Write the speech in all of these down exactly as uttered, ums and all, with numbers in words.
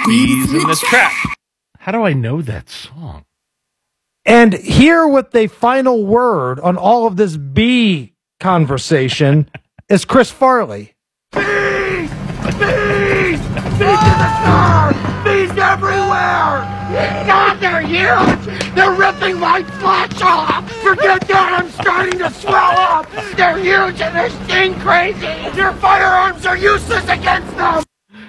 Bees in the Trap. How do I know that song? And here with the final word on all of this bee conversation is Chris Farley. Bees! Bees! Bees in the car! Bees everywhere! God, they're huge! They're ripping my flesh off! Forget that, I'm starting to swell up! They're huge and they sting crazy! Your firearms are useless against them!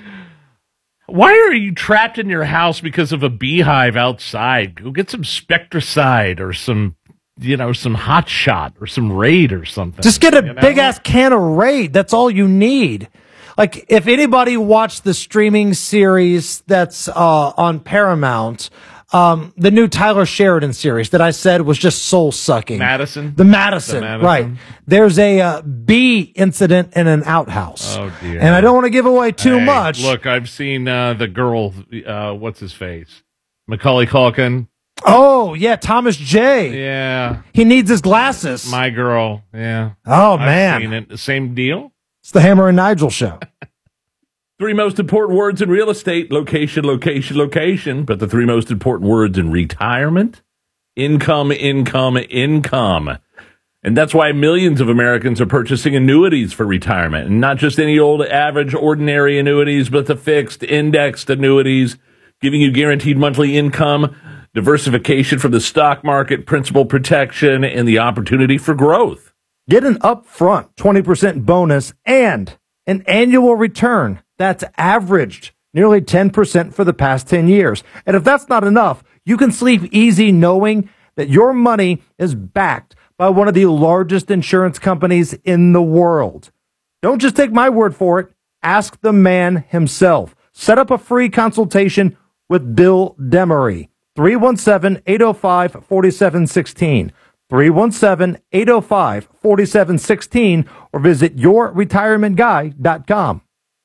Why are you trapped in your house because of a beehive outside? Go get some Spectracide or some, you know, some Hot Shot or some Raid or something. Just get a you know? big ass can of Raid. That's all you need. Like, if anybody watched the streaming series that's uh, on Paramount, um, the new Tyler Sheridan series that I said was just soul sucking. Madison? The Madison, The Madison. right. There's a uh, bee incident in an outhouse. Oh, dear. And I don't want to give away too Hey, much. Look, I've seen uh, the girl, uh, what's his face? Macaulay Culkin. Oh, yeah, Thomas J. Yeah. He needs his glasses. My girl. Yeah. Oh, I've man. seen it. Same deal? It's the Hammer and Nigel show. Three most important words in real estate: location, location, location. But the three most important words in retirement: income, income, income. And that's why millions of Americans are purchasing annuities for retirement. And not just any old average ordinary annuities, but the fixed indexed annuities, giving you guaranteed monthly income, diversification from the stock market, principal protection, and the opportunity for growth. Get an upfront twenty percent bonus and an annual return that's averaged nearly ten percent for the past ten years. And if that's not enough, you can sleep easy knowing that your money is backed by one of the largest insurance companies in the world. Don't just take my word for it. Ask the man himself. Set up a free consultation with Bill Demery. three one seven, eight oh five, four seven one six. three one seven, eight oh five, four seven one six or visit your retirement guy dot com.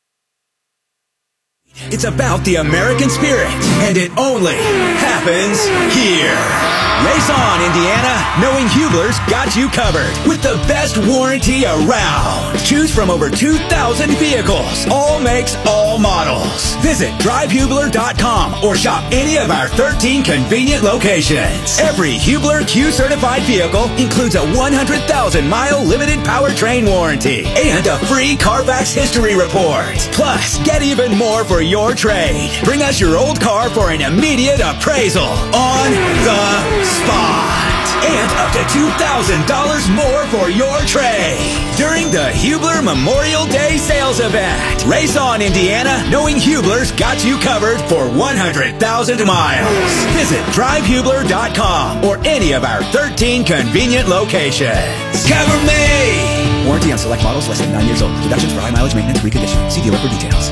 It's about the American spirit, and it only happens here. Race on, Indiana, knowing Hubler's got you covered with the best warranty around. Choose from over two thousand vehicles, all makes, all models. Visit drive hubler dot com or shop any of our thirteen convenient locations. Every Hubler Q-certified vehicle includes a one hundred thousand mile limited powertrain warranty and a free Carfax history report. Plus, get even more for your trade. Bring us your old car for an immediate appraisal on the spot. And up to two thousand dollars more for your trade during the Hubler Memorial Day sales event. Race on, Indiana, knowing Hubler's got you covered for one hundred thousand miles. Visit drive hubler dot com or any of our thirteen convenient locations. Cover me! Warranty on select models less than nine years old. Deductions for high mileage maintenance reconditioning. See dealer for details.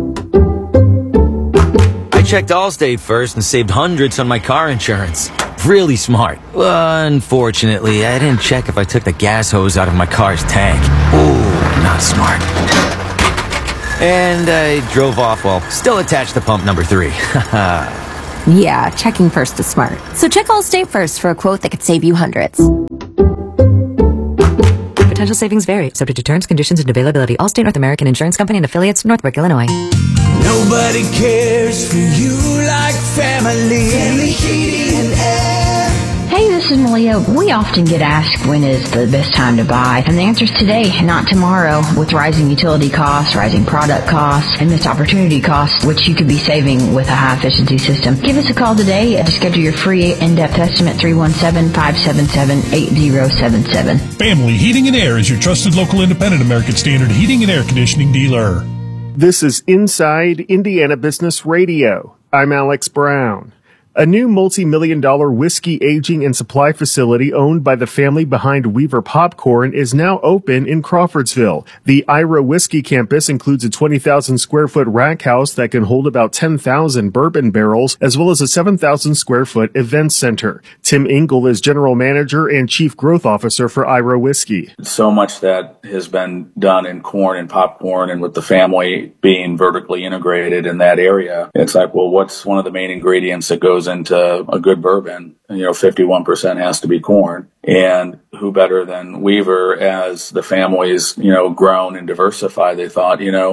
I checked Allstate first and saved hundreds on my car insurance. Really smart. Unfortunately, I didn't check if I took the gas hose out of my car's tank. Ooh, not smart. And I drove off while still attached to pump number three. Yeah, checking first is smart. So check Allstate first for a quote that could save you hundreds. Potential savings vary, subject to terms, conditions, and availability. Allstate North American Insurance Company and affiliates, Northbrook, Illinois. Nobody cares for you like family. Family heating and air. Hey, this is Malia. We often get asked when is the best time to buy, and the answer is today, not tomorrow. With rising utility costs, rising product costs, and missed opportunity costs, which you could be saving with a high-efficiency system. Give us a call today to schedule your free in-depth estimate, three one seven, five seven seven, eight zero seven seven. Family Heating and Air is your trusted local independent American Standard heating and air conditioning dealer. This is Inside Indiana Business Radio. I'm Alex Brown. A new multi-million dollar whiskey aging and supply facility owned by the family behind Weaver Popcorn is now open in Crawfordsville. The Ira Whiskey Campus includes a twenty thousand square foot rack house that can hold about ten thousand bourbon barrels, as well as a seven thousand square foot event center. Tim Engel is general manager and chief growth officer for Ira Whiskey. So much that has been done in corn and popcorn, and with the family being vertically integrated in that area, it's like, well, what's one of the main ingredients that goes into a good bourbon? You know, fifty-one percent has to be corn. And who better than Weaver, as the family's, you know, grown and diversified? They thought, you know,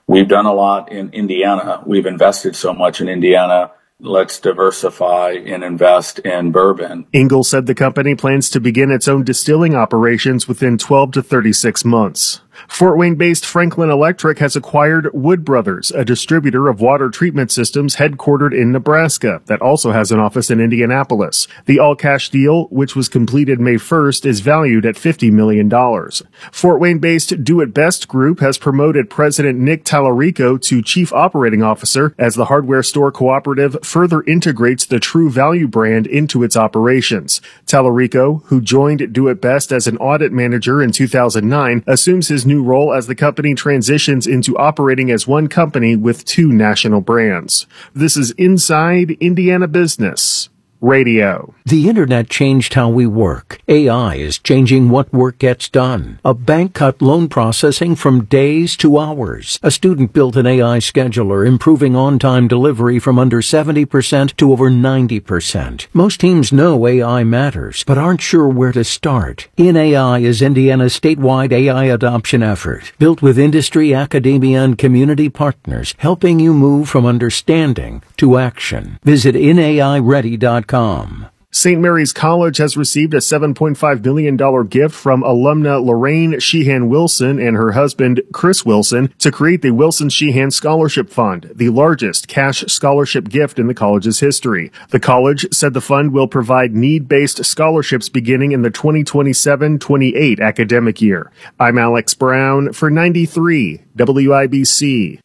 we've done a lot in Indiana. We've invested so much in Indiana. Let's diversify and invest in bourbon. Ingalls said the company plans to begin its own distilling operations within twelve to thirty-six months. Fort Wayne-based Franklin Electric has acquired Wood Brothers, a distributor of water treatment systems headquartered in Nebraska that also has an office in Indianapolis. The all-cash deal, which was completed May first, is valued at fifty million dollars. Fort Wayne-based Do It Best Group has promoted President Nick Tallarico to Chief Operating Officer as the hardware store cooperative further integrates the True Value brand into its operations. Tallarico, who joined Do It Best as an audit manager in two thousand nine, assumes his new role as the company transitions into operating as one company with two national brands. This is Inside Indiana Business Radio. The internet changed how we work. A I is changing what work gets done. A bank cut loan processing from days to hours. A student built an A I scheduler, improving on-time delivery from under seventy percent to over ninety percent. Most teams know A I matters, but aren't sure where to start. In A I is Indiana's statewide A I adoption effort, built with industry, academia, and community partners, helping you move from understanding to action. Visit in A I ready dot com. Saint Mary's College has received a seven point five million dollars gift from alumna Lorraine Sheehan Wilson and her husband Chris Wilson to create the Wilson Sheehan Scholarship Fund, the largest cash scholarship gift in the college's history. The college said the fund will provide need-based scholarships beginning in the twenty twenty-seven twenty-eight academic year. I'm Alex Brown for ninety-three W I B C.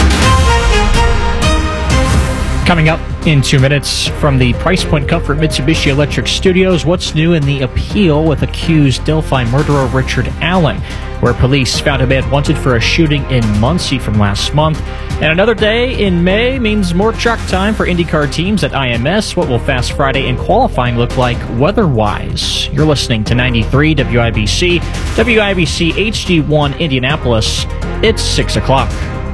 Coming up in two minutes from the Price Point Comfort Mitsubishi Electric Studios, what's new in the appeal with accused Delphi murderer Richard Allen, where police found a man wanted for a shooting in Muncie from last month. And another day in May means more track time for IndyCar teams at I M S. What will Fast Friday and qualifying look like weather-wise? You're listening to ninety-three W I B C, W I B C H D one Indianapolis. It's six o'clock.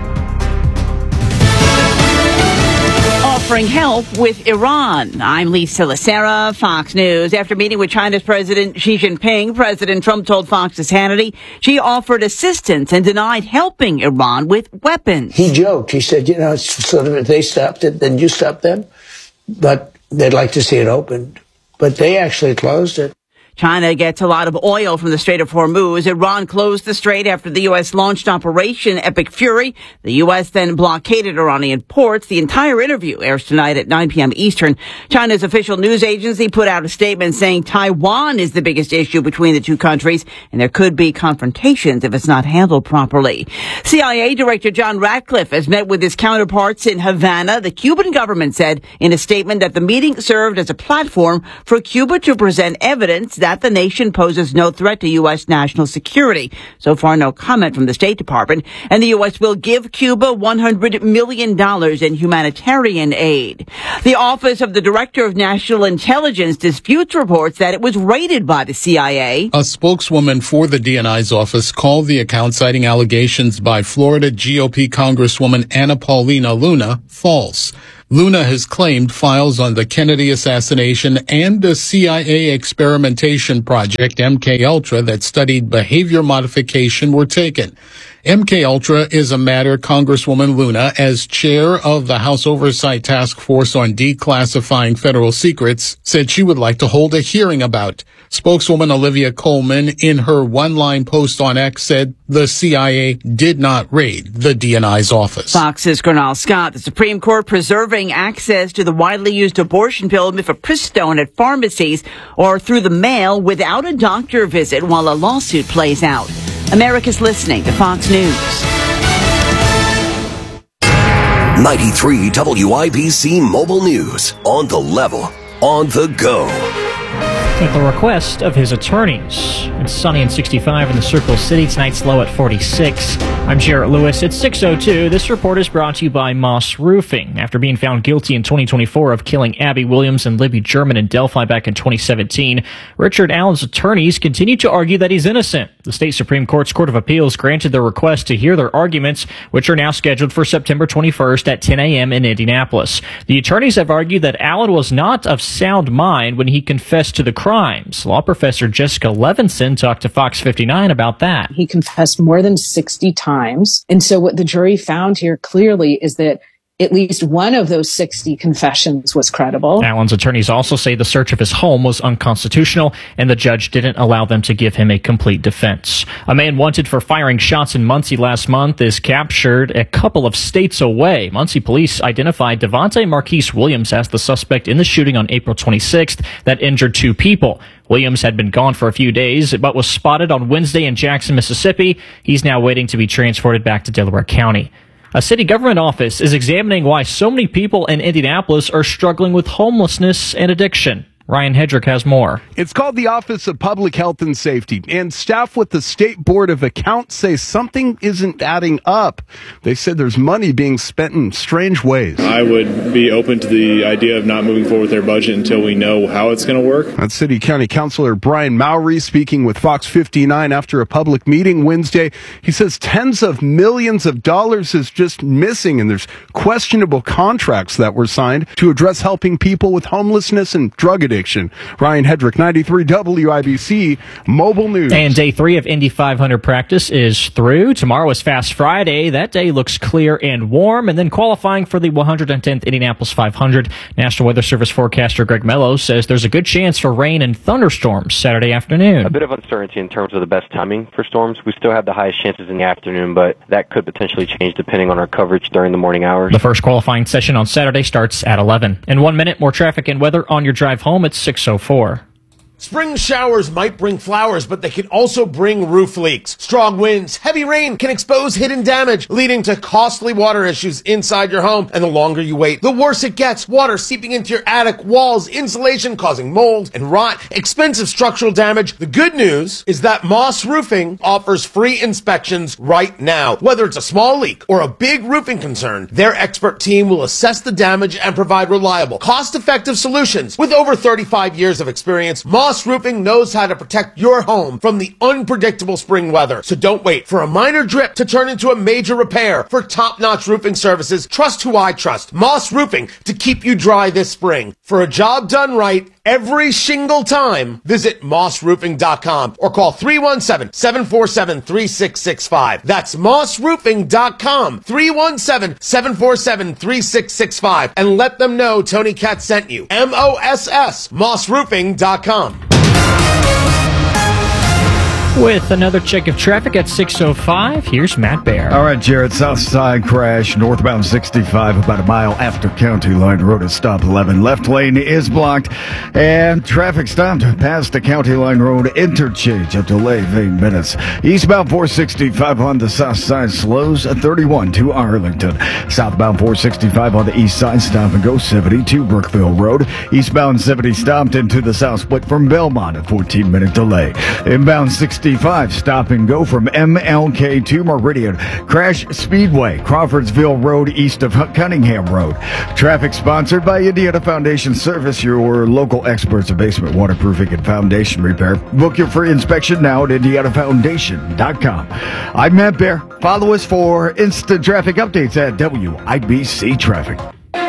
Offering help with Iran. I'm Lisa Lacera, Fox News. After meeting with China's President Xi Jinping, President Trump told Fox's Hannity she offered assistance and denied helping Iran with weapons. He joked. He said, you know, it's sort of if they stopped it, then you stop them. But they'd like to see it opened. But they actually closed it. China gets a lot of oil from the Strait of Hormuz. Iran closed the strait after the U S launched Operation Epic Fury. The U S then blockaded Iranian ports. The entire interview airs tonight at nine p.m. Eastern. China's official news agency put out a statement saying Taiwan is the biggest issue between the two countries, and there could be confrontations if it's not handled properly. C I A Director John Ratcliffe has met with his counterparts in Havana. The Cuban government said in a statement that the meeting served as a platform for Cuba to present evidence that that the nation poses no threat to U S national security. So far, no comment from the State Department. And the U S will give Cuba one hundred million dollars in humanitarian aid. The Office of the Director of National Intelligence disputes reports that it was raided by the C I A. A spokeswoman for the D N I's office called the account citing allegations by Florida G O P Congresswoman Anna Paulina Luna false. Luna has claimed files on the Kennedy assassination and the C I A experimentation project M K Ultra that studied behavior modification were taken. M K Ultra is a matter Congresswoman Luna, as chair of the House Oversight Task Force on Declassifying Federal Secrets, said she would like to hold a hearing about. Spokeswoman Olivia Coleman, in her one-line post on X, said the C I A did not raid the D N I's office. Fox's Gernal Scott. The Supreme Court preserving access to the widely used abortion pill mifepristone at pharmacies or through the mail without a doctor visit while a lawsuit plays out. America's listening to Fox News. ninety-three W I B C Mobile News. On the level, on the go. At the request of his attorneys. It's sunny and sixty-five in the Circle City. Tonight's low at forty-six. I'm Jarrett Lewis. It's six oh two. This report is brought to you by Moss Roofing. After being found guilty in twenty twenty-four of killing Abby Williams and Libby German in Delphi back in twenty seventeen, Richard Allen's attorneys continue to argue that he's innocent. The state Supreme Court's Court of Appeals granted their request to hear their arguments, which are now scheduled for September twenty-first at ten a.m. in Indianapolis. The attorneys have argued that Allen was not of sound mind when he confessed to the crime crimes. Law professor Jessica Levinson talked to Fox fifty-nine about that. He confessed more than sixty times. And so what the jury found here clearly is that at least one of those sixty confessions was credible. Allen's attorneys also say the search of his home was unconstitutional, and the judge didn't allow them to give him a complete defense. A man wanted for firing shots in Muncie last month is captured a couple of states away. Muncie police identified Devontae Marquise Williams as the suspect in the shooting on April twenty-sixth that injured two people. Williams had been gone for a few days, but was spotted on Wednesday in Jackson, Mississippi. He's now waiting to be transported back to Delaware County. A city government office is examining why so many people in Indianapolis are struggling with homelessness and addiction. Ryan Hedrick has more. It's called the Office of Public Health and Safety, and staff with the State Board of Accounts say something isn't adding up. They said there's money being spent in strange ways. I would be open to the idea of not moving forward with their budget until we know how it's going to work. That's City County Councilor Brian Mowry speaking with Fox fifty-nine after a public meeting Wednesday. He says tens of millions of dollars is just missing, and there's questionable contracts that were signed to address helping people with homelessness and drug addiction. Ryan Hedrick, ninety-three W I B C Mobile News. And day three of Indy five hundred practice is through. Tomorrow is Fast Friday. That day looks clear and warm. And then qualifying for the one hundred tenth Indianapolis five hundred. National Weather Service forecaster Greg Mello says there's a good chance for rain and thunderstorms Saturday afternoon. A bit of uncertainty in terms of the best timing for storms. We still have the highest chances in the afternoon, but that could potentially change depending on our coverage during the morning hours. The first qualifying session on Saturday starts at eleven. In one minute, more traffic and weather on your drive home. It's six oh four. Spring showers might bring flowers, but they can also bring roof leaks. Strong winds, heavy rain can expose hidden damage, leading to costly water issues inside your home. And the longer you wait, the worse it gets. Water seeping into your attic, walls, insulation causing mold and rot, expensive structural damage. The good news is that Moss Roofing offers free inspections right now. Whether it's a small leak or a big roofing concern, their expert team will assess the damage and provide reliable, cost-effective solutions. With over thirty-five years of experience, Moss Moss Roofing knows how to protect your home from the unpredictable spring weather. So don't wait for a minor drip to turn into a major repair. For top-notch roofing services, trust who I trust. Moss Roofing, to keep you dry this spring. For a job done right every single time, visit moss roofing dot com or call three one seven, seven four seven, three six six five. That's moss roofing dot com, three one seven, seven four seven, three six six five, and let them know Tony Katz sent you. M O S S, moss roofing dot com. With another check of traffic at six oh five, here's Matt Bear. All right, Jared, south side crash, northbound sixty-five, about a mile after County Line Road at stop eleven. Left lane is blocked, and traffic stopped past the County Line Road interchange. A delay of eight minutes. Eastbound four sixty-five on the south side slows at thirty-one to Arlington. Southbound four sixty-five on the east side, stop and go seventy to Brookville Road. Eastbound seventy stopped into the south split from Belmont, a fourteen minute delay. Inbound sixty-five stop and go from M L K to Meridian. Crash Speedway, Crawfordsville Road east of Cunningham Road. Traffic sponsored by Indiana Foundation Service, your local experts in basement waterproofing and foundation repair. Book your free inspection now at indiana foundation dot com. I'm Matt Bear. Follow us for instant traffic updates at W I B C Traffic.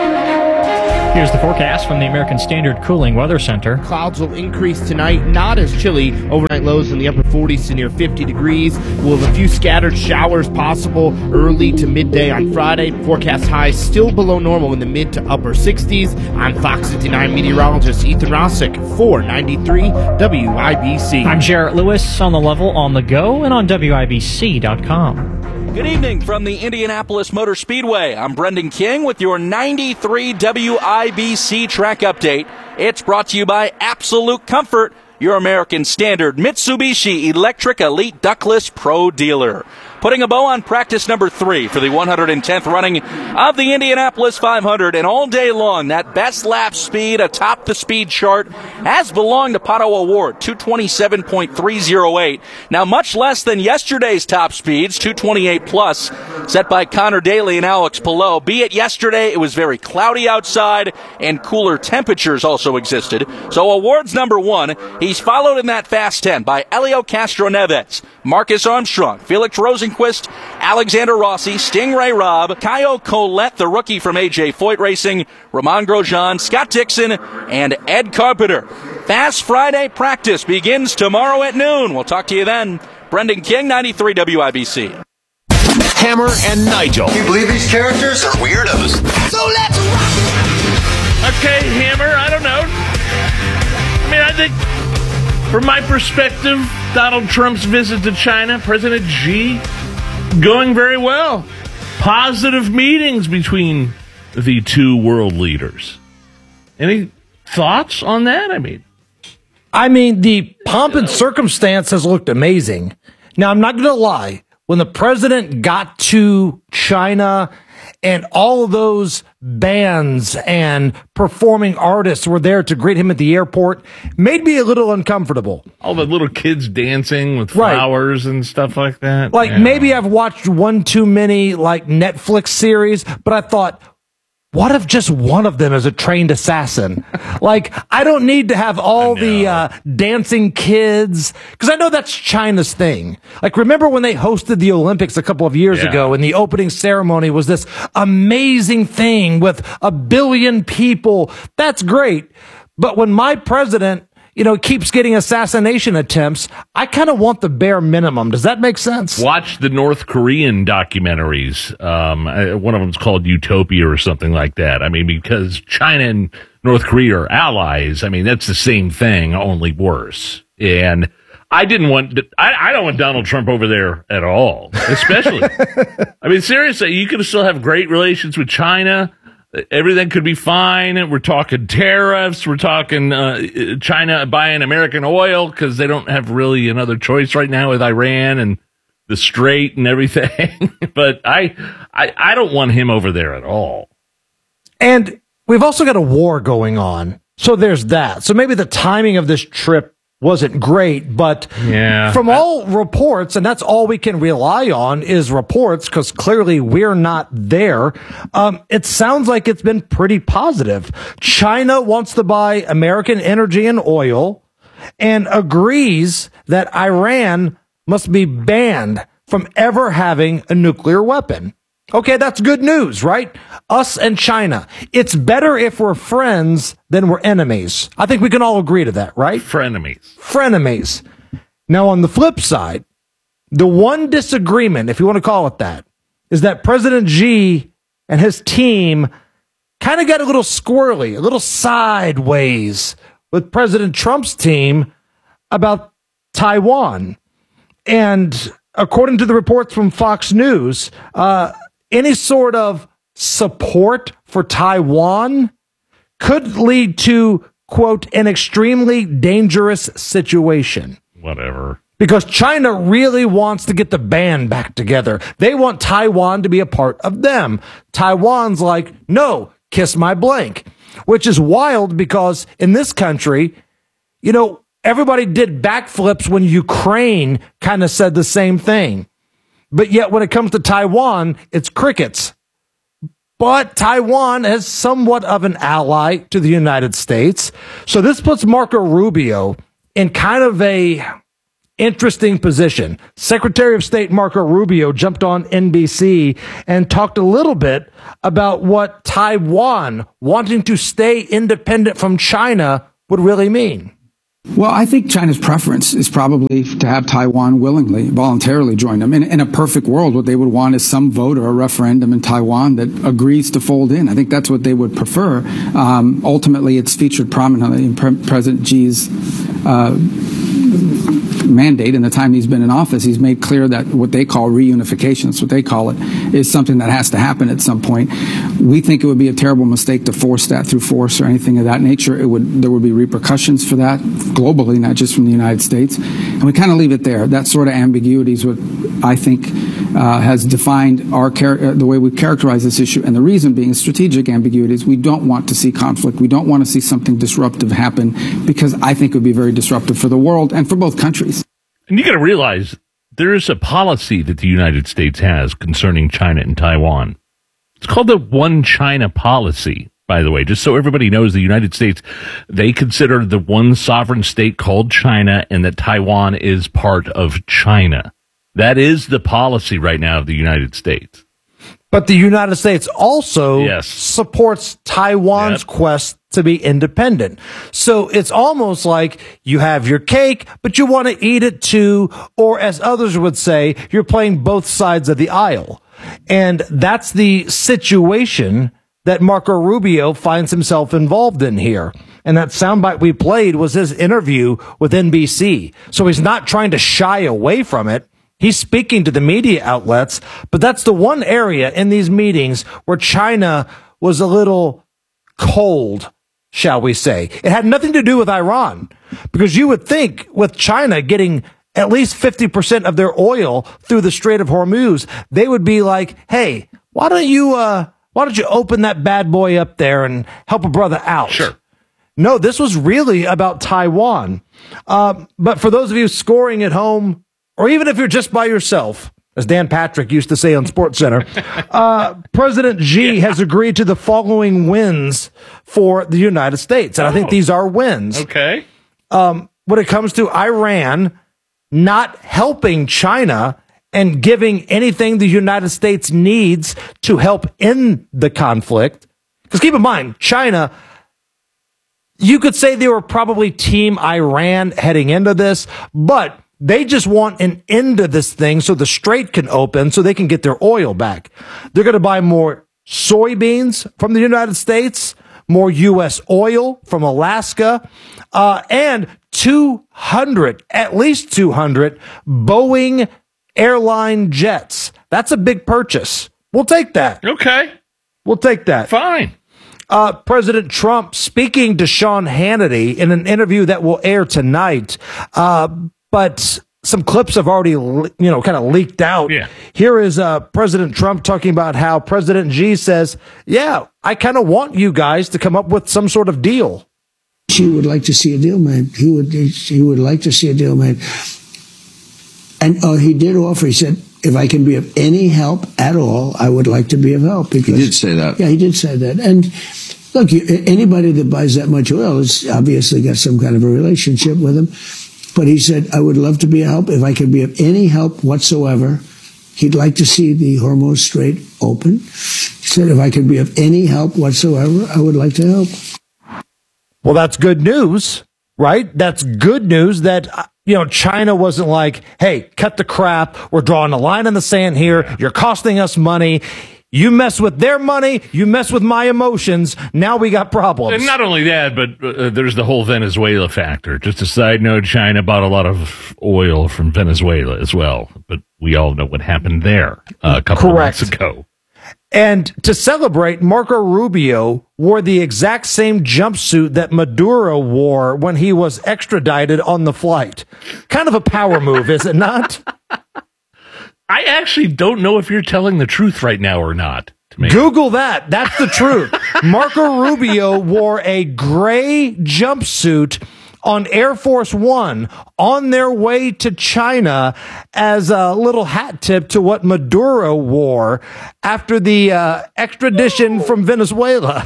Here's the forecast from the American Standard Cooling Weather Center. Clouds will increase tonight, not as chilly. Overnight lows in the upper forties to near fifty degrees. We'll have a few scattered showers possible early to midday on Friday. Forecast highs still below normal in the mid to upper sixties. I'm Fox fifty-nine meteorologist Ethan Rossick for ninety-three W I B C. I'm Jarrett Lewis on the level, on the go, and on W I B C dot com. Good evening from the Indianapolis Motor Speedway. I'm Brendan King with your ninety-three W I B C track update. It's brought to you by Absolute Comfort, your American Standard Mitsubishi Electric Elite Ductless Pro dealer. Putting a bow on practice number three for the one hundred tenth running of the Indianapolis five hundred. And all day long, that best lap speed atop the speed chart has belonged to Pato O'Ward, two twenty-seven point three oh eight. Now, much less than yesterday's top speeds, two twenty-eight plus, set by Connor Daly and Alex Palou. Be it yesterday, it was very cloudy outside, and cooler temperatures also existed. So O'Ward's number one. He's followed in that fast ten by Elio Castro Neves, Marcus Armstrong, Felix Rosenquist, Alexander Rossi, Stingray Robb, Caio Colette, the rookie from A J Foyt Racing, Ramon Grosjean, Scott Dixon, and Ed Carpenter. Fast Friday practice begins tomorrow at noon. We'll talk to you then. Brendan King, ninety-three W I B C. Hammer and Nigel. Can you believe these characters are weirdos? So let's rock! Okay, Hammer, I don't know. I mean, I think, from my perspective, Donald Trump's visit to China, President Xi, going very well. Positive meetings between the two world leaders. Any thoughts on that? I mean, I mean, the pomp and circumstance has looked amazing. Now, I'm not going to lie. When the president got to China and all of those bands and performing artists were there to greet him at the airport, made me a little uncomfortable. All the little kids dancing with flowers right. and stuff like that. Like, yeah. Maybe I've watched one too many, like, Netflix series, but I thought, what if just one of them is a trained assassin? Like, I don't need to have all the uh, dancing kids, because I know that's China's thing. Like, remember when they hosted the Olympics a couple of years yeah. ago, and the opening ceremony was this amazing thing with a billion people? That's great. But when my president, you know, keeps getting assassination attempts, I kind of want the bare minimum. Does that make sense? Watch the North Korean documentaries. Um, one of them's called Utopia or something like that. I mean, because China and North Korea are allies. I mean, that's the same thing, only worse. And I didn't want, I, I don't want Donald Trump over there at all, especially. I mean, seriously, you can still have great relations with China. Everything could be fine. We're talking tariffs. We're talking uh, China buying American oil because they don't have really another choice right now with Iran and the Strait and everything. But I, I, I don't want him over there at all. And we've also got a war going on. So there's that. So maybe the timing of this trip wasn't great, but yeah. from all reports, and that's all we can rely on is reports, because clearly we're not there. Um, it sounds like it's been pretty positive. China wants to buy American energy and oil and agrees that Iran must be banned from ever having a nuclear weapon. Okay, that's good news, right? Us and China. It's better if we're friends than we're enemies. I think we can all agree to that, right? Frenemies. Frenemies. Now, on the flip side, the one disagreement, if you want to call it that, is that President Xi and his team kind of got a little squirrely, a little sideways with President Trump's team about Taiwan. And according to the reports from Fox News, uh, any sort of support for Taiwan could lead to, quote, an extremely dangerous situation. Whatever. Because China really wants to get the band back together. They want Taiwan to be a part of them. Taiwan's like, no, kiss my blank. Which is wild because in this country, you know, everybody did backflips when Ukraine kind of said the same thing. But yet when it comes to Taiwan, it's crickets. But Taiwan is somewhat of an ally to the United States. So this puts Marco Rubio in kind of a interesting position. Secretary of State Marco Rubio jumped on N B C and talked a little bit about what Taiwan wanting to stay independent from China would really mean. Well, I think China's preference is probably to have Taiwan willingly, voluntarily join them. In, in a perfect world, what they would want is some vote or a referendum in Taiwan that agrees to fold in. I think that's what they would prefer. Um, ultimately, it's featured prominently in Pre- President Xi's uh, mandate. In the time he's been in office, he's made clear that what they call reunification, that's what they call it, is something that has to happen at some point. We think it would be a terrible mistake to force that through force or anything of that nature. It would, there would be repercussions for that globally, not just from the United States. And we kind of leave it there. That sort of ambiguity is what I think uh, has defined our char- uh, the way we characterize this issue. And the reason being strategic ambiguities. We don't want to see conflict. We don't want to see something disruptive happen because I think it would be very disruptive for the world and for both countries. And you got to realize there is a policy that the United States has concerning China and Taiwan. It's called the One China policy, by the way, just so everybody knows. The United States, they consider the one sovereign state called China and that Taiwan is part of China. That is the policy right now of the United States. But the United States also yes. supports Taiwan's yep. quest to be independent. So it's almost like you have your cake, but you want to eat it too, or as others would say, you're playing both sides of the aisle. And that's the situation that Marco Rubio finds himself involved in here. And that soundbite we played was his interview with N B C. So he's not trying to shy away from it. He's speaking to the media outlets, but that's the one area in these meetings where China was a little cold, shall we say. It had nothing to do with Iran, because you would think with China getting at least fifty percent of their oil through the Strait of Hormuz, they would be like, hey, why don't you, uh, why don't you open that bad boy up there and help a brother out? Sure. No, this was really about Taiwan. Uh, but for those of you scoring at home, or even if you're just by yourself, as Dan Patrick used to say on SportsCenter, uh, President Xi yeah. has agreed to the following wins for the United States. And oh. I think these are wins. Okay. Um, when it comes to Iran not helping China and giving anything the United States needs to help end the conflict. Because keep in mind, China, you could say they were probably Team Iran heading into this, but they just want an end to this thing so the strait can open so they can get their oil back. They're going to buy more soybeans from the United States, more U S oil from Alaska, uh, and two hundred, at least two hundred Boeing airline jets. That's a big purchase. We'll take that. Okay. We'll take that. Fine. Uh, President Trump speaking to Sean Hannity in an interview that will air tonight. Uh, but some clips have already, you know, kind of leaked out. Yeah. Here is uh, President Trump talking about how President Xi says, yeah, I kind of want you guys to come up with some sort of deal. Xi would like to see a deal made. He would, he would like to see a deal made. And oh, he did offer, he said, if I can be of any help at all, I would like to be of help. Because, he did say that. Yeah, he did say that. And look, you, anybody that buys that much oil has obviously got some kind of a relationship with him. But he said, I would love to be a help. If I could be of any help whatsoever, he'd like to see the Hormuz Strait open. He said, if I could be of any help whatsoever, I would like to help. Well, that's good news, right? That's good news that, you know, China wasn't like, hey, cut the crap. We're drawing a line in the sand here. You're costing us money. You mess with their money. You mess with my emotions. Now we got problems. And not only that, but uh, there's the whole Venezuela factor. Just a side note, China bought a lot of oil from Venezuela as well. But we all know what happened there uh, a couple Correct. of months ago. And to celebrate, Marco Rubio wore the exact same jumpsuit that Maduro wore when he was extradited on the flight. Kind of a power move, is it not? I actually don't know if you're telling the truth right now or not. To me. Google that. That's the truth. Marco Rubio wore a gray jumpsuit on Air Force One on their way to China as a little hat tip to what Maduro wore after the uh, extradition no. from Venezuela.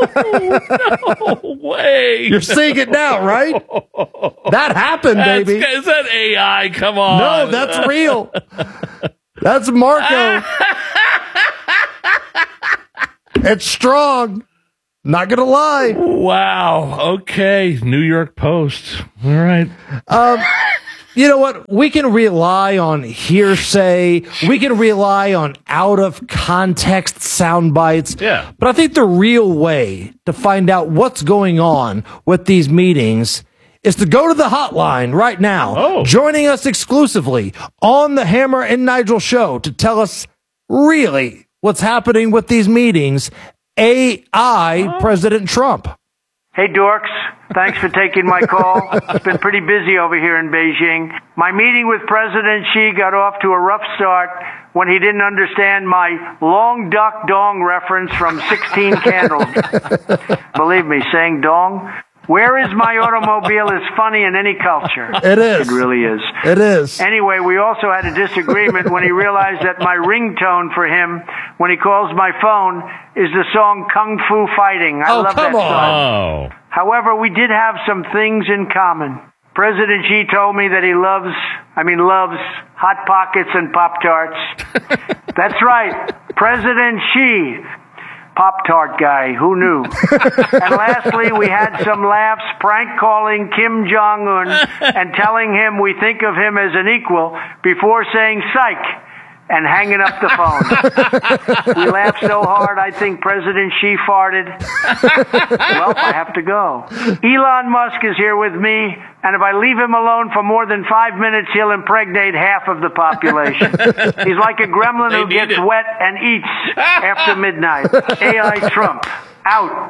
No way. You're seeing it now, right? That happened, that's, baby. Is that A I? Come on. No, that's real. That's Marco. It's strong. Not gonna lie. Wow. Okay. New York Post. All right. Um, you know what? We can rely on hearsay. We can rely on out of context sound bites. Yeah. But I think the real way to find out what's going on with these meetings is to go to the hotline right now. Oh. Joining us exclusively on the Hammer and Nigel show to tell us really what's happening with these meetings. A I oh. President Trump. Hey, dorks. Thanks for taking my call. It's been pretty busy over here in Beijing. My meeting with President Xi got off to a rough start when he didn't understand my long duck dong reference from sixteen Candles. Believe me, saying dong, where is my automobile is funny in any culture. It is. It really is. It is. Anyway, we also had a disagreement when he realized that my ringtone for him when he calls my phone is the song Kung Fu Fighting. I oh, love come that on. song. Oh. However, we did have some things in common. President Xi told me that he loves, I mean loves, Hot Pockets and Pop-Tarts. That's right, President Xi, Pop-Tart guy, who knew? And lastly, we had some laughs prank calling Kim Jong-un and telling him we think of him as an equal before saying psych and hanging up the phone. We laughed so hard, I think President Xi farted. Well, I have to go. Elon Musk is here with me, and if I leave him alone for more than five minutes, he'll impregnate half of the population. He's like a gremlin who gets it. wet and eats after midnight. A I Trump, out.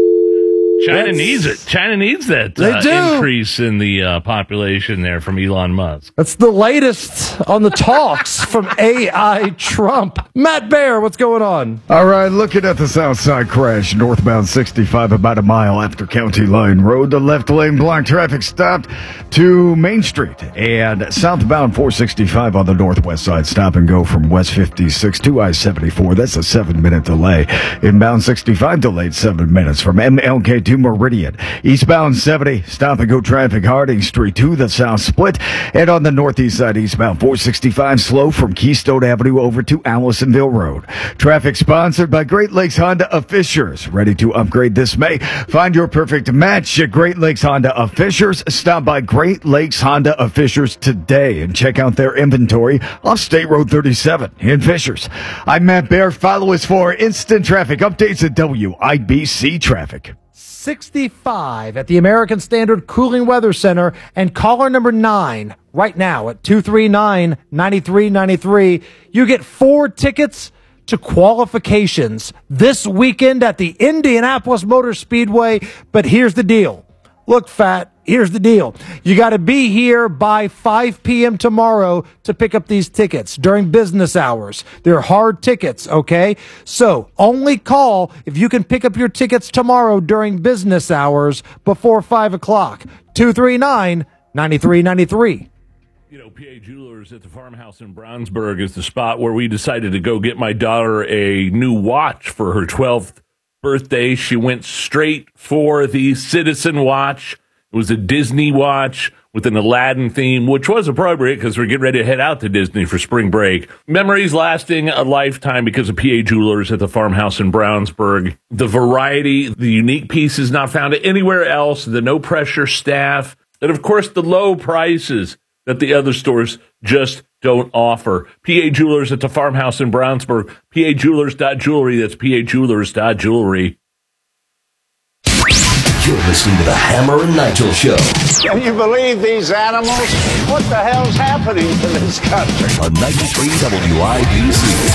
China That's, needs it. China needs that they uh, do. increase in the uh, population there from Elon Musk. That's the latest on the talks from A I Trump. Matt Bear, what's going on? All right, looking at the south side crash, northbound sixty-five, about a mile after County Line Road. The left lane blocked, traffic stopped to Main Street, and southbound four sixty-five on the northwest side, stop and go from West fifty-six to I seventy-four. That's a seven-minute delay. Inbound sixty-five delayed seven minutes from M L K to Meridian. Eastbound seventy, stop and go traffic Harding Street to the south split. And on the northeast side, eastbound four sixty-five, slow from Keystone Avenue over to Allisonville Road. Traffic sponsored by Great Lakes Honda of Fishers. Ready to upgrade this May? Find your perfect match at Great Lakes Honda of Fishers. Stop by Great Lakes Honda of Fishers today and check out their inventory off State Road thirty-seven in Fishers. I'm Matt Bear. Follow us for instant traffic updates at W I B C Traffic. sixty-five at the American Standard Cooling Weather Center, and caller number nine right now at two three nine, nine three nine three. You get four tickets to qualifications this weekend at the Indianapolis Motor Speedway. But here's the deal. Look, Fat, here's the deal. You got to be here by five p.m. tomorrow to pick up these tickets during business hours. They're hard tickets, okay? So only call if you can pick up your tickets tomorrow during business hours before five o'clock. two three nine, nine three nine three. You know, P A Jewelers at the farmhouse in Brownsburg is the spot where we decided to go get my daughter a new watch for her twelfth birthday. She went straight for the Citizen watch. It was a Disney watch with an Aladdin theme, which was appropriate because we're getting ready to head out to Disney for spring break. Memories lasting a lifetime because of P A Jewelers at the farmhouse in Brownsburg. The variety, the unique pieces not found anywhere else, the no-pressure staff, and, of course, the low prices that the other stores just don't offer. P A Jewelers at the farmhouse in Brownsburg. P A Jewelers dot jewelry. That's P A Jewelers dot jewelry. You're listening to the Hammer and Nigel Show. Can you believe these animals? What the hell's happening to this country? On ninety-three W I B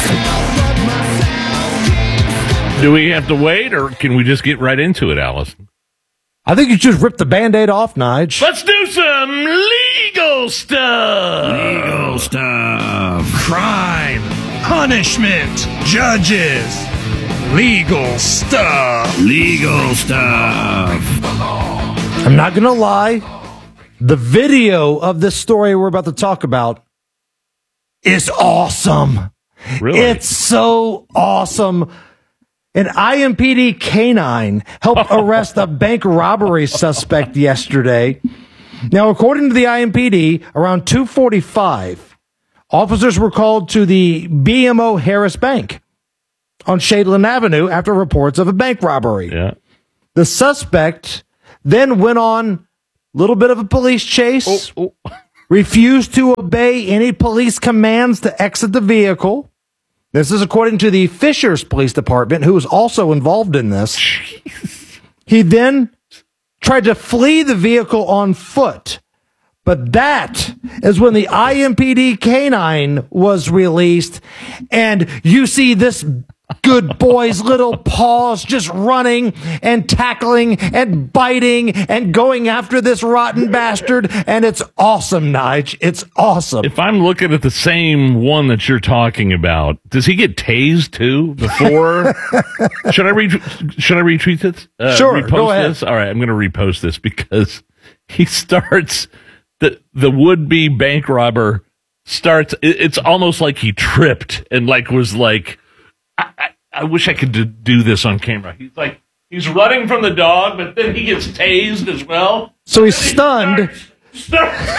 C. Do we have to wait, or can we just get right into it, Allison? I think you just rip the Band-Aid off, Nige. Let's do some legal stuff. Legal stuff. Crime. Punishment. Judges. Legal stuff. Legal stuff. I'm not going to lie. The video of this story we're about to talk about is awesome. Really? It's so awesome. An I M P D canine helped arrest a bank robbery suspect yesterday. Now, according to the I M P D, around two forty-five, officers were called to the B M O Harris Bank on Shadeland Avenue after reports of a bank robbery. Yeah. The suspect then went on a little bit of a police chase, oh, oh. refused to obey any police commands to exit the vehicle. This is according to the Fishers Police Department, who was also involved in this. Jeez. He then tried to flee the vehicle on foot. But that is when the I M P D canine was released, and you see this good boy's little paws just running and tackling and biting and going after this rotten bastard, and it's awesome, Nige. It's awesome. If I'm looking at the same one that you're talking about, does he get tased too before? should I re- should I retweet this? Uh, sure, repost go ahead. This? All right, I'm going to repost this because he starts the the would-be bank robber starts. It, it's almost like he tripped and like was like. I, I, I wish I could do, do this on camera. He's like, he's running from the dog, but then he gets tased as well. So he's stunned. So,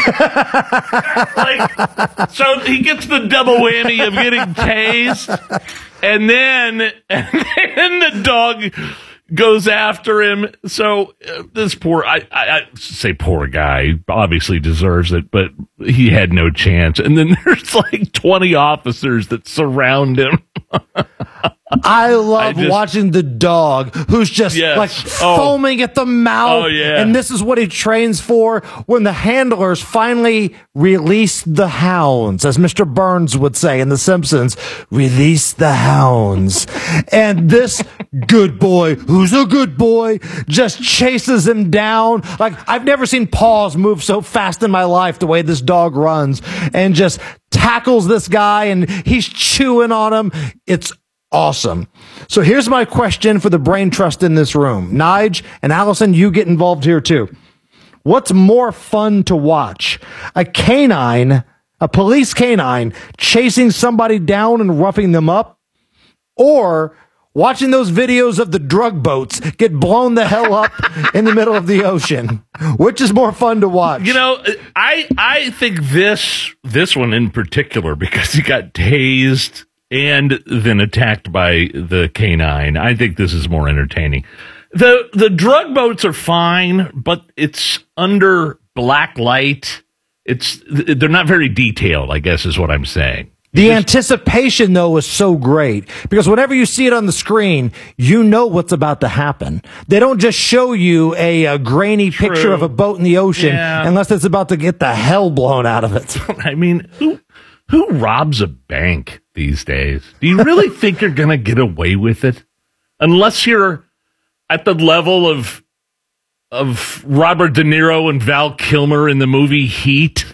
like, so he gets the double whammy of getting tased, and then, and then the dog goes after him. So uh, this poor, I, I, I say poor guy, obviously deserves it, but he had no chance. And then there's like twenty officers that surround him. I love I just, watching the dog who's just yes. like oh. foaming at the mouth. Oh, yeah. And this is what he trains for when the handlers finally release the hounds, as Mister Burns would say in The Simpsons, release the hounds. And this good boy, who's a good boy, just chases him down. Like, I've never seen paws move so fast in my life the way this dog runs, and just tackles this guy, and he's chewing on him. It's awesome. So here's my question for the brain trust in this room. Nige and Allison, you get involved here too. What's more fun to watch? A canine, a police canine, chasing somebody down and roughing them up? Or watching those videos of the drug boats get blown the hell up in the middle of the ocean? Which is more fun to watch? You know, I I think this this one in particular, because he got tased and then attacked by the canine, I think this is more entertaining. The the drug boats are fine, but it's under black light. It's they're not very detailed, I guess is what I'm saying. The anticipation, though, is so great, because whenever you see it on the screen, you know what's about to happen. They don't just show you a, a grainy True. picture of a boat in the ocean yeah. unless it's about to get the hell blown out of it. I mean, who who robs a bank these days? Do you really think you're going to get away with it? Unless you're at the level of of Robert De Niro and Val Kilmer in the movie Heat.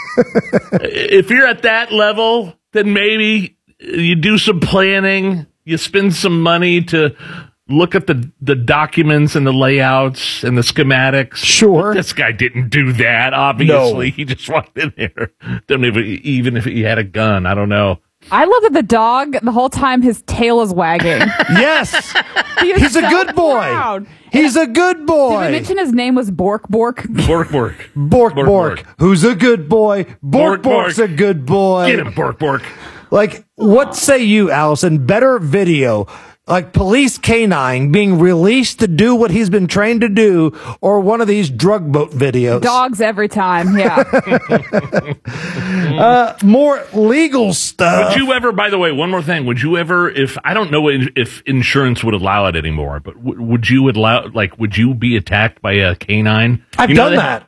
If you're at that level, then maybe you do some planning, you spend some money to look at the, the documents and the layouts and the schematics. Sure. But this guy didn't do that, obviously. No. He just walked in there. Don't even, even if he had a gun, I don't know. I love that the dog, the whole time, his tail is wagging. Yes! He is He's so a good boy! proud. He's a good boy! Did we mention his name was Bork Bork? Bork Bork. Bork Bork. Bork. Who's a good boy? Bork Bork, Bork's Bork. a good boy. Get him, Bork Bork. Like, what say you, Allison? Better video, like Police Canine being released to do what he's been trained to do, or one of these drug boat videos? Dogs every time, yeah. uh, more legal stuff. Would you ever, by the way, one more thing, would you ever, if, I don't know if insurance would allow it anymore, but w- would you allow, like, would you be attacked by a canine? I've you know done that. that.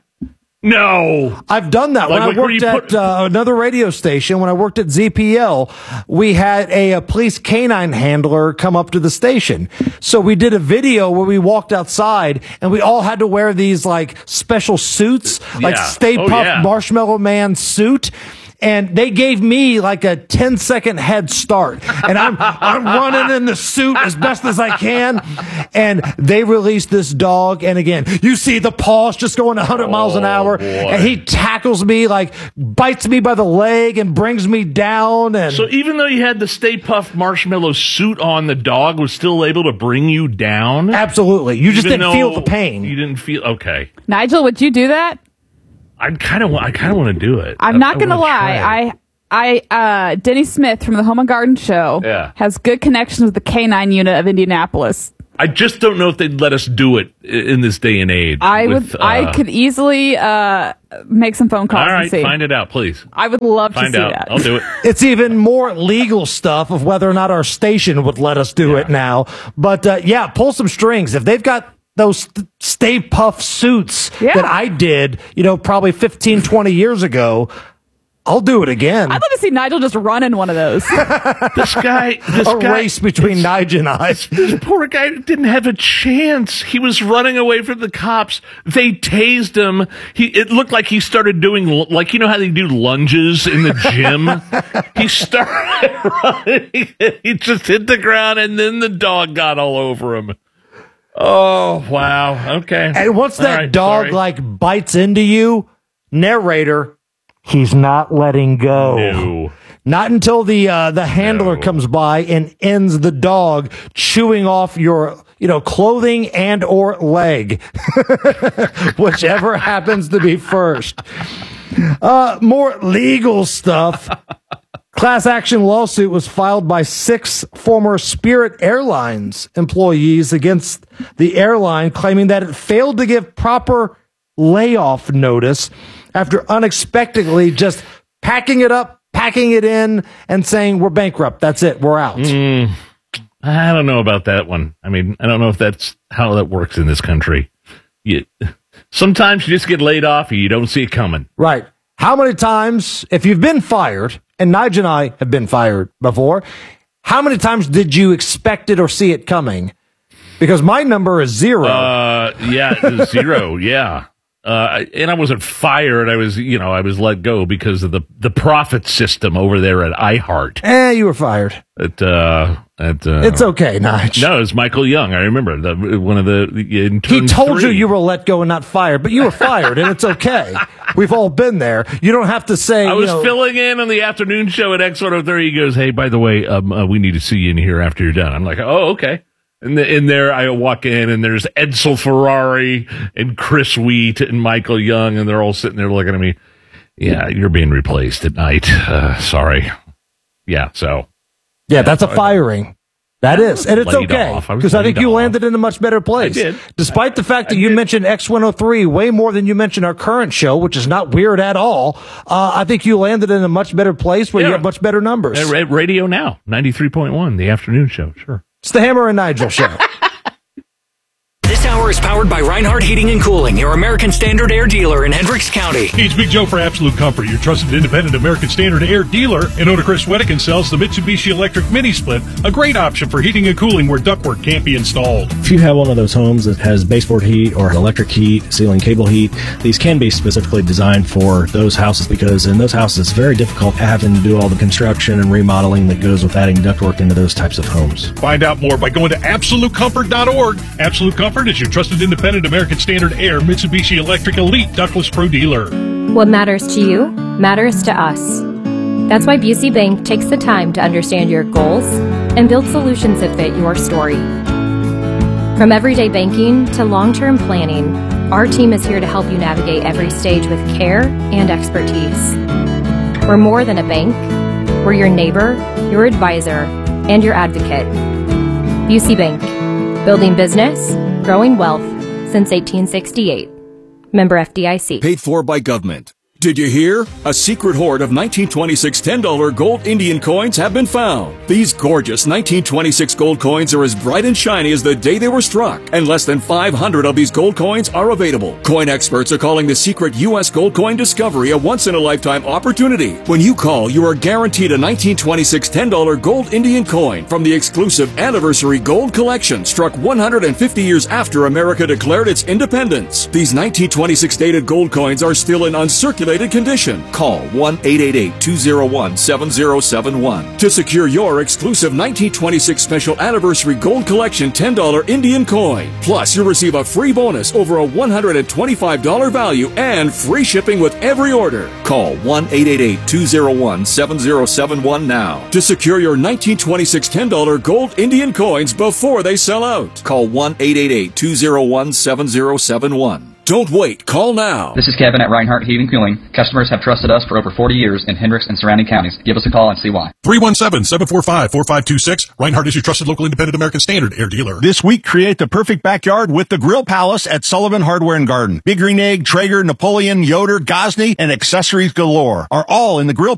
No. I've done that. Like, when I worked at put- uh, another radio station, when I worked at Z P L, we had a, a police canine handler come up to the station. So we did a video where we walked outside and we all had to wear these like special suits, like Yeah. Stay Oh, Puft yeah. Marshmallow Man suit. And they gave me like a ten second head start. And I'm, I'm running in the suit as best as I can. And they released this dog. And again, you see the paws just going one hundred miles an hour. boy. And he tackles me, like bites me by the leg and brings me down. And So even though you had the Stay Puft Marshmallow suit on, the dog was still able to bring you down? Absolutely. You just Even didn't feel though the pain. You didn't feel, okay. Nigel, would you do that? I kind of, I kind of want to do it. I'm I- not I going to wanna try lie. I, I, uh, Denny Smith from the Home and Garden Show Yeah. has good connections with the canine unit of Indianapolis. I just don't know if they'd let us do it i- in this day and age. I with, would, I uh, could easily, uh, make some phone calls All and right, see. find it out, please. I would love Find to see out. that. I'll do it. It's even more legal stuff of whether or not our station would let us do it now. But uh, yeah, pull some strings. If they've got those st- Stay Puft suits Yeah. that I did, you know, probably fifteen, twenty years ago, I'll do it again. I'd love to see Nigel just run in one of those. This guy, this a guy, race between Nige and I. This poor guy didn't have a chance. He was running away from the cops. They tased him. He, it looked like he started doing, like, you know how they do lunges in the gym? He started running. He just hit the ground, and then the dog got all over him. Oh, wow. Okay. And once All that right, dog sorry. like bites into you, narrator, he's not letting go. No. Not until the uh, the handler No. comes by and ends the dog chewing off your you know, clothing and or leg, whichever happens to be first. Uh, more legal stuff. Class action lawsuit was filed by six former Spirit Airlines employees against the airline, claiming that it failed to give proper layoff notice after unexpectedly just packing it up, packing it in, and saying, we're bankrupt. That's it. We're out. Mm, I don't know about that one. I mean, I don't know if that's how that works in this country. You, sometimes you just get laid off and you don't see it coming. Right. How many times, if you've been fired, and Nigel and I have been fired before, how many times did you expect it or see it coming? Because my number is zero. Uh, yeah, zero, yeah. Uh, and I wasn't fired. I was, you know, I was let go because of the, the profit system over there at iHeart. Eh, you were fired. At, uh, at, uh, it's okay, Nige. No, it's Michael Young. I remember the, one of the, in he told three. you you were let go and not fired, but you were fired, and it's okay. We've all been there. You don't have to say, I was you know, filling in on the afternoon show at X one oh three. He goes, hey, by the way, um, uh, we need to see you in here after you're done. I'm like, oh, okay. And the, in there, I walk in, and there's Edsel Ferrari and Chris Wheat and Michael Young, and they're all sitting there looking at me. Yeah, you're being replaced at night. Uh, sorry. Yeah, so. Yeah, that's a firing. That is. And it's okay. Because I, I think you off. landed in a much better place. I did. Despite the fact that I you did. mentioned X one oh three way more than you mentioned our current show, which is not weird at all, uh, I think you landed in a much better place where yeah. you have much better numbers. At Radio Now, ninety-three point one, the afternoon show, sure. It's the Hammer and Nigel show. This hour is powered by Reinhardt Heating and Cooling, your American Standard Air dealer in Hendricks County. Hey, it's Big Joe for Absolute Comfort, your trusted independent American Standard Air dealer. And owner Chris Wedekin sells the Mitsubishi Electric Mini Split, a great option for heating and cooling where ductwork can't be installed. If you have one of those homes that has baseboard heat or electric heat, ceiling cable heat, these can be specifically designed for those houses because in those houses it's very difficult having to do all the construction and remodeling that goes with adding ductwork into those types of homes. Find out more by going to absolute comfort dot org. Absolute Comfort is your trusted independent American Standard Air Mitsubishi Electric Elite Ductless Pro dealer. What matters to you matters to us. That's why Busey Bank takes the time to understand your goals and build solutions that fit your story. From everyday banking to long-term planning, our team is here to help you navigate every stage with care and expertise. We're more than a bank. We're your neighbor, your advisor, and your advocate. Busey Bank, building business, growing wealth since eighteen sixty-eight. Member F D I C. Paid for by government. Did you hear? A secret hoard of nineteen twenty-six ten dollar gold Indian coins have been found. These gorgeous nineteen twenty-six gold coins are as bright and shiny as the day they were struck, and less than five hundred of these gold coins are available. Coin experts are calling the secret U S gold coin discovery a once-in-a-lifetime opportunity. When you call, you are guaranteed a nineteen twenty-six ten dollar gold Indian coin from the exclusive Anniversary Gold Collection, struck one hundred fifty years after America declared its independence. These nineteen twenty-six dated gold coins are still in uncirculated condition. Call one eight eight eight, two zero one, seven zero seven one to secure your exclusive nineteen twenty-six Special Anniversary Gold Collection ten dollar Indian coin. Plus, you'll receive a free bonus over a one hundred twenty-five dollar value and free shipping with every order. Call one eight eight eight, two zero one, seven zero seven one now to secure your nineteen twenty-six ten dollar gold Indian coins before they sell out. Call one eight eight eight, two zero one, seven zero seven one. Don't wait. Call now. This is Kevin at Reinhardt Heating and Cooling. Customers have trusted us for over forty years in Hendricks and surrounding counties. Give us a call and see why. three one seven, seven four five, four five two six. Reinhardt is your trusted local independent American Standard Air dealer. This week, create the perfect backyard with the Grill Palace at Sullivan Hardware and Garden. Big Green Egg, Traeger, Napoleon, Yoder, Gosney, and accessories galore are all in the Grill